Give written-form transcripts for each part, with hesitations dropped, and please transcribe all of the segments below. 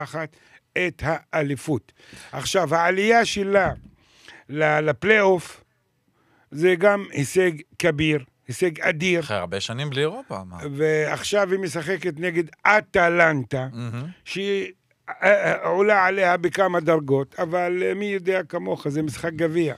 את האליפות. עכשיו, העלייה שלה לפלייאוף, זה גם הישג כביר, הישג אדיר. אחרי הרבה שנים בלי אירופה. ועכשיו היא משחקת נגד אטלנטה, שהיא עולה עליה בכמה דרגות, אבל מי יודע כמוך, זה משחק גביע.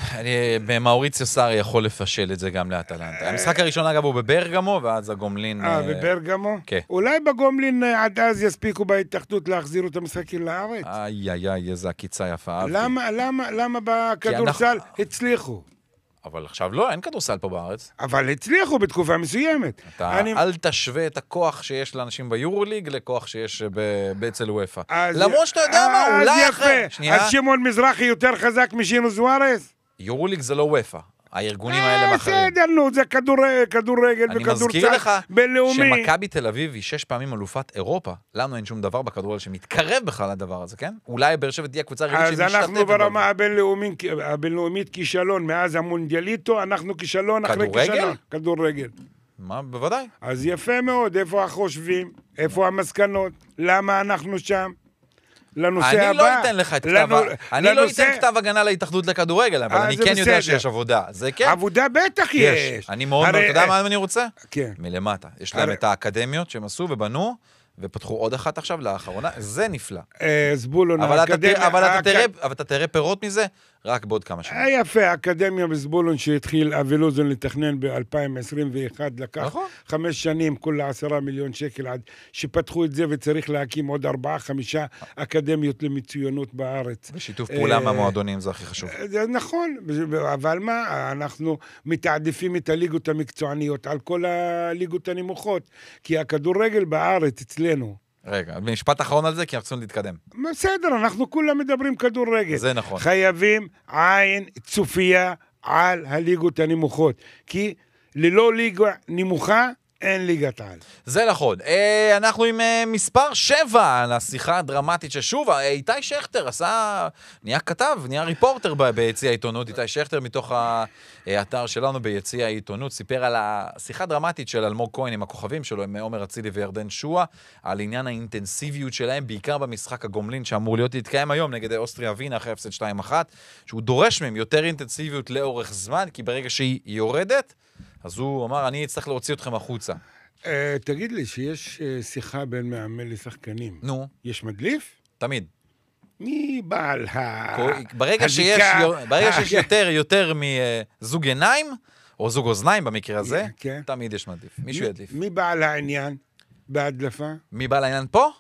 מאוריציו סארי יכול לפשל את זה גם לאטלנטה. המשחק הראשון אגב הוא בברגמו, ואז הגומלין... בברגמו? כן. אולי בגומלין עד אז יספיקו בהתאחדות להחזיר את המשחקים לארץ? איזה עקיצה יפה. למה בכדורסל הצליחו? אבל עכשיו לא, אין כדורסל פה בארץ. אבל הצליחו בתקופה מסוימת. אל תשווה את הכוח שיש לאנשים ביורוליג לכוח שיש אצל וופא. למרות שאתה יודע מה, אולי אחרי... אז שמעון מזרחי יותר חזק משינו זוארץ? יורוליג זה לא וופא. הארגונים האלה מאחרים. בסדר, נו, זה כדורגל וכדורסל בינלאומי. אני מזכיר לך שמכבי תל אביב היא 6 פעמים אלופת אירופה. לנו אין שום דבר בכדורגל שמתקרב בכלל לדבר הזה, כן? אולי באר שבע תהיה קבוצה רגילה שמשתתפת. אז אנחנו ברמה הבינלאומית כישלון, מאז המונדיאליטו, אנחנו כישלון אחרי כישלון. כדורגל? מה, בוודאי. אז יפה מאוד, איפה החושבים? איפה המסקנות? למה אנחנו שם? לנושא הבא. אני לא אתן לך את כתב הגנה להתאחדות לכדורגל, אבל אני כן יודע שיש עבודה. זה כן. עבודה בטח יש. אני מאוד, אתה יודע מה אני רוצה? כן. מלמטה. יש להם את האקדמיות שהם עשו ובנו, ופתחו עוד אחת עכשיו לאחרונה. זה נפלא. זבולון, אבל אתה תראה פירות מזה רק בעוד כמה שנים. יפה, האקדמיה בזבולון שהתחיל אבילוזון לתכנן ב-2021, לקח 5 שנים, כולה 10 מיליון שקל, עד שפתחו את זה, וצריך להקים עוד 4-5 אקדמיות למצוינות בארץ. בשיתוף פעולה מהמועדונים, זה הכי חשוב. זה נכון, אבל מה, אנחנו מתעדיפים את הליגות המקצועניות על כל הליגות הנמוכות, כי הכדורגל בארץ אצלנו, רגע, משפט אחרון על זה, כי אנחנו צריכים להתקדם. בסדר, אנחנו כולם מדברים כדורגל. זה נכון. חייבים עין צופייה על הליגות הנמוכות, כי ללא ליגה נמוכה, אין ליגת על. זה נכון. אנחנו עם מספר 7, לשיחה הדרמטית ששוב, איתי שכטר נהיה כתב, נהיה ריפורטר ביציע העיתונות, איתי שכטר מתוך האתר שלנו ביציע העיתונות, סיפר על השיחה הדרמטית של אלמוג כהן עם הכוכבים שלו, עם עומר אצילי וירדן שואה, על עניין האינטנסיביות שלהם, בעיקר במשחק הגומלין שאמור להיות להתקיים היום נגד אוסטריה ווינה אחרי הפסד 2-1, שהוא דורש מהם יותר אינטנסיביות לאורך זמן, כי ברגע שהיא יורדת, אז הוא אמר, אני אצטרך להוציא אתכם החוצה. תגיד לי שיש שיחה בין מאמן לשחקנים. נו. יש מדליף? תמיד. מי בעל ברגע שיש יותר מזוג עיניים, או זוג אוזניים במקרה הזה, תמיד יש מדליף. מישהו ידליף. מי בעל העניין בהדלפה? מי בעל העניין פה?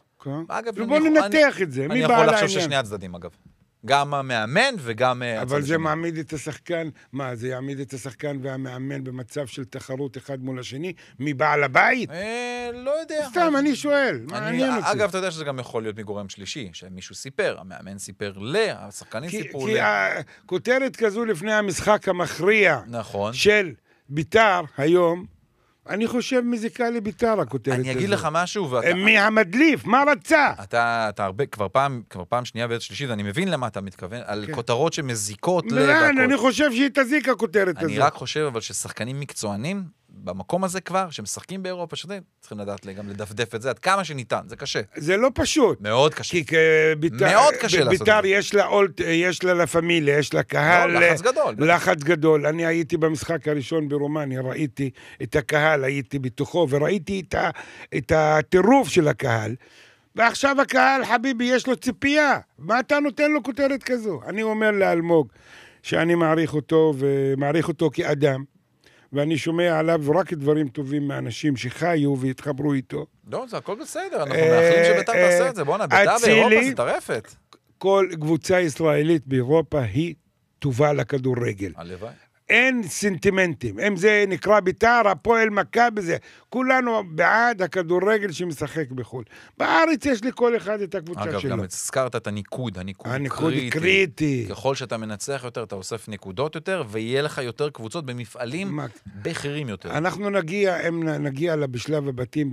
בוא ננתח את זה. אני יכול לחשוב ששני הצדדים, אגב. גם המאמן וגם... אבל זה מעמיד את השחקן, מה, זה יעמיד את השחקן והמאמן במצב של תחרות אחד מול השני, מבעל הבית? לא יודע. סתם, אני שואל, מעניין אותי. אגב, אתה יודע שזה גם יכול להיות מגורם שלישי, שמישהו סיפר, המאמן סיפר השחקנים סיפרו כי הכותרת כזו לפני המשחק המכריע, נכון. של ביתר היום, אני חושב מזיקה לביתר הכותרת הזאת. אני אגיד לך משהו, מי המדליף? מה רצה? אתה הרבה, כבר פעם שנייה ועת שלישית, אני מבין למה אתה מתכוון, על כותרות שמזיקות אני חושב שהיא תזיק הכותרת הזאת. אני רק חושב אבל ששחקנים מקצוענים, במקום הזה כבר, שמשחקים באירופה, צריכים לדעת גם לדפדף את זה, עד כמה שניתן, זה קשה. זה לא פשוט. מאוד קשה. כי מאוד קשה לעשות את זה. ביתר יש לה לפמיליה, יש לה קהל. לחץ גדול. לחץ גדול. אני הייתי במשחק הראשון ברומניה, ראיתי את הקהל, הייתי בתוכו, וראיתי את הטירוף של הקהל. ועכשיו הקהל, חביבי, יש לו ציפייה. מה אתה נותן לו כותרת כזו? אני אומר לאלמוג, שאני מעריך אותו, ומעריך אותו כאדם, ואני שומע עליו רק דברים טובים מאנשים שחיו והתחברו איתו. לא, זה הכל בסדר, אנחנו מאחלים שביתר תעשה את זה. בוא'נה, ביתר באירופה זה טרפת. כל קבוצה ישראלית באירופה היא טובה לכדורגל. הלוואי. אין סנטימנטים. אם זה נקרא ביתר, הפועל מכבי בזה. כולנו בעד הכדורגל שמשחק בחו"ל. בארץ יש לכל אחד את הקבוצה שלו. אגב, גם הזכרת את הניקוד. הניקוד קריטי. ככל שאתה מנצח יותר, אתה אוסף נקודות יותר, ויהיה לך יותר קבוצות במפעלים בכירים יותר. אנחנו נגיע בשלב הבתים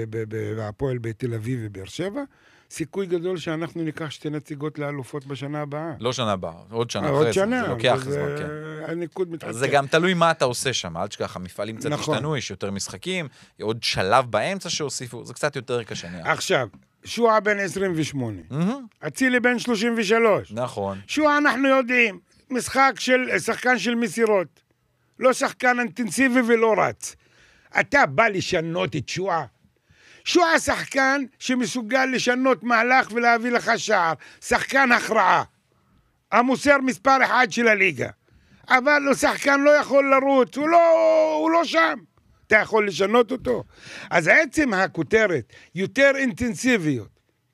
בהפועל בתל אביב ובאר שבע, סיכוי גדול שאנחנו ניקח 2 נציגות לאלופות בשנה הבאה. לא שנה הבאה, עוד שנה אחרי זה. זה לוקח זמן, כן. הניקוד מתחזק. זה גם תלוי מה אתה עושה שם, עד שככה, המפעלים קצת השתנו, יש יותר משחקים, עוד שלב באמצע שהוסיפו, זה קצת יותר קשה. עכשיו, שועה בן 28. אצילי בן 33. נכון. שועה אנחנו יודעים, שחקן של מסירות. לא שחקן אינטנסיבי ולא רץ. אתה בא לשנות את שועה. שועה שחקן שמסוגל לשנות מהלך ולהביא לך שער. שחקן הכרעה. המוסר מספר 1 של הליגה. אבל לא שחקן לא יכול לרוץ, הוא לא שם. אתה יכול לשנות אותו. אז עצם הכותרת, יותר אינטנסיביות.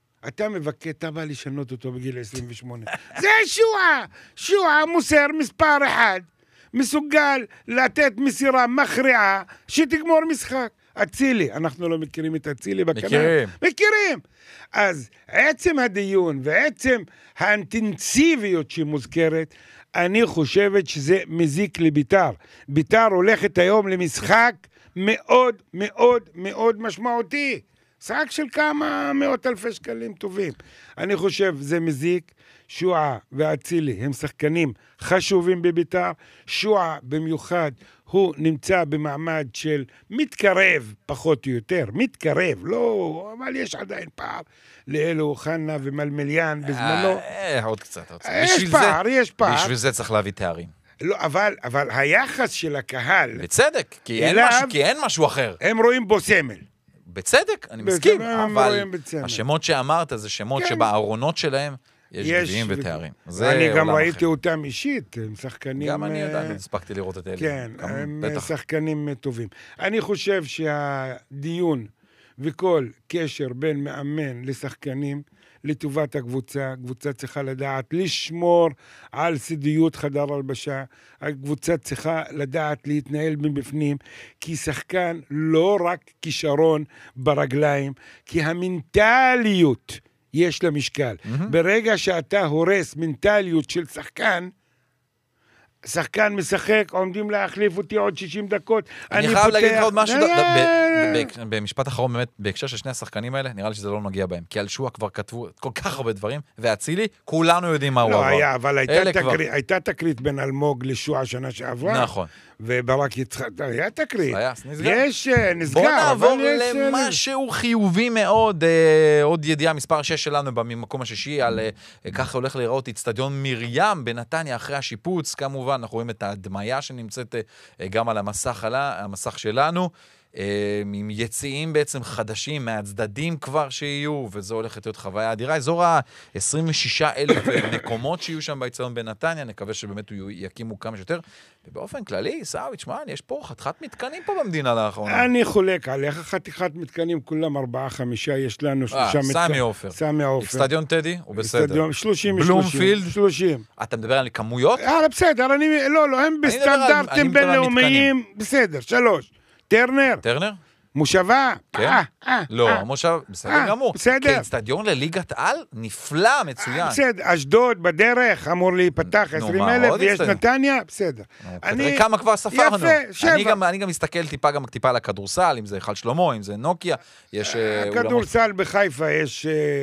אתה בא לשנות אותו בגיל 28. זה שועה. שועה מוסר מספר 1. מסוגל לתת מסירה מכריעה שתגמור משחק. אצילי, אנחנו לא מכירים את אצילי בכנף. מכירים. אז עצם הדיון ועצם האינטנסיביות שמוזכרת, אני חושבת שזה מזיק לביתר. ביתר הולכת היום למשחק מאוד מאוד מאוד משמעותי. משחק של כמה מאות אלפי שקלים טובים. אני חושב זה מזיק. שועה ואצילי הם שחקנים חשובים בביתר. שועה במיוחד הוא נמצא במעמד של מתקרב פחות או יותר, מתקרב, לא, אבל יש עדיין פער לאלו חנה ומלמיליאן בזמנו. עוד קצת. יש פער. בשביל זה צריך להביא תארים. לא, אבל היחס של הקהל... בצדק, כי אין משהו אחר. הם רואים בו סמל. בצדק, אני מסכים, אבל השמות שאמרת זה שמות שבארונות שלהם יש גביעים ותארים. אני גם ראיתי אותם אישית, הם שחקנים... גם אני עדיין הספקתי לראות את אלה. כן, הם שחקנים טובים. אני חושב שהדיון וכל קשר בין מאמן לשחקנים לטובת הקבוצה, הקבוצה צריכה לדעת לשמור על סודיות חדר הלבשה, הקבוצה צריכה לדעת להתנהל מבפנים, כי שחקן לא רק כישרון ברגליים, כי המנטליות יש לה משקל. ברגע שאתה הורס מנטליות של שחקן משחק, עומדים להחליף אותי עוד 60 דקות. אני חייב להגיד לך עוד משהו, במשפט אחרון באמת, בהקשר של שני השחקנים האלה, נראה לי שזה לא נוגע בהם, כי על שועה כבר כתבו כל כך הרבה דברים, ואצילי, כולנו יודעים מה הוא עבר. לא היה, אבל הייתה תקרית בין אלמוג לשועה שנה שעברה. נכון. וברק יצחק, היה תקרית. נסגר. יש, נסגר. בוא נעבור למשהו חיובי מאוד, עוד ידיעה מספר 6 שלנו במקום השישי, על ככה הולך להיראות אצטדיון מרים בנתניה אחרי השיפוץ, כמובן, אנחנו רואים את ההדמיה שנמצאת גם על המסך שלנו, עם יציאים בעצם חדשים מהצדדים כבר שיהיו, וזו הולכת להיות חוויה אדירה. אזור ה-26,000 מקומות שיהיו שם באצטדיון בנתניה, נקווה שבאמת יקימו כמה שיותר. ובאופן כללי, סאוויץ' מן, יש פה חתיכת מתקנים פה במדינה לאחרונה. אני חולק עליך, חתיכת מתקנים, כולם 4-5, יש לנו 3 מתקנים. סמי עופר. אצטדיון טדי, הוא בסדר. 30. בלומפילד. 30. אתה מדבר על כמויות? בסדר, לא, הם בסטנדרטים בינלאומיים, בסדר, 3. טרנר? מושבה? כן. לא, המושב, בסדר גמור. בסדר. כן, סטדיון לליגת על, נפלא, מצוין. בסדר, אשדוד בדרך, אמור להיפתח 20,000, ויש נתניה, בסדר. תראה כמה כבר ספרנו. יפה, 7. אני גם מסתכל טיפה על הכדורסל, אם זה היכל שלמה, אם זה נוקיה, יש... כדורסל בחיפה יש...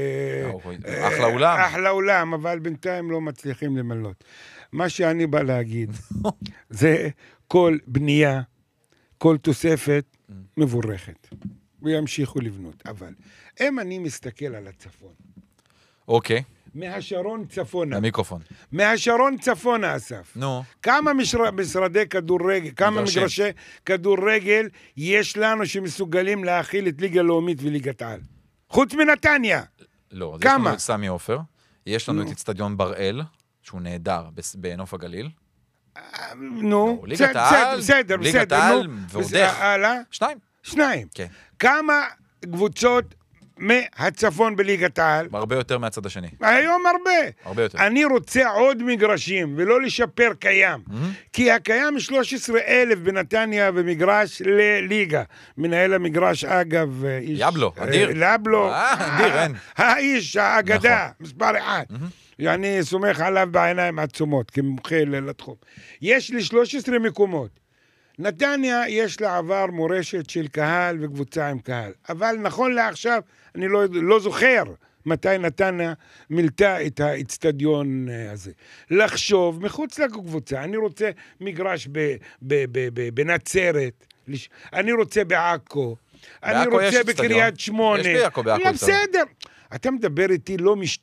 אחלה אולם. אחלה אולם, אבל בינתיים לא מצליחים למלות. מה שאני בא להגיד, זה כל בנייה, כל תוספת מבורכת, וימשיכו לבנות. אבל אם אני מסתכל על הצפון, אוקיי. מהשרון צפונה. המיקרופון. מהשרון צפונה, אסף. נו. כמה משרדי כדורגל, כמה מגרשי כדורגל יש לנו שמסוגלים להכיל את ליגה לאומית וליגת על? חוץ מנתניה. לא, יש לנו את סמי עופר, יש לנו את אצטדיון בראל, שהוא נהדר בנוף הגליל. נו, בסדר, ליגת העל ועוד איך. 2. כן. כמה קבוצות מהצפון בליגת העל? הרבה יותר מהצד השני. היום הרבה יותר. אני רוצה עוד מגרשים, ולא לשפר קיים. כי הקיים 13,000 בנתניה ומגרש לליגה. מנהל המגרש, אגב, יבלו, אדיר. אדיר, אין. האיש, האגדה, מספר 1. אני סומך עליו בעיניים עצומות, כמומחה לתחום. יש לי 13 מקומות. נתניה יש לה עבר מורשת של קהל וקבוצה עם קהל. אבל נכון לעכשיו, אני לא זוכר מתי נתניה מילתה את האצטדיון הזה. לחשוב מחוץ לקבוצה. אני רוצה מגרש בנצרת, אני רוצה בעכו, אני רוצה בקריית שמונה. יש בעכו. בסדר. אתה מדבר איתי לא